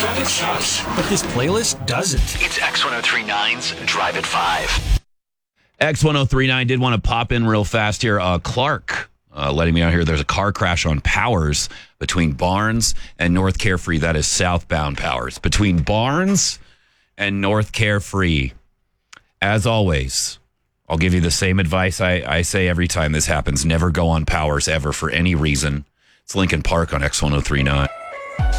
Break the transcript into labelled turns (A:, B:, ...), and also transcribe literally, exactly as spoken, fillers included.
A: But this playlist doesn't.
B: It's X ten thirty-nine's Drive at five.
C: X ten thirty-nine did want to pop in real fast here. Uh, Clark uh, letting me out here. There's a car crash on Powers between Barnes and North Carefree. That is southbound Powers. Between Barnes and North Carefree. As always, I'll give you the same advice I, I say every time this happens. Never go on Powers ever for any reason. It's Lincoln Park on X ten thirty-nine.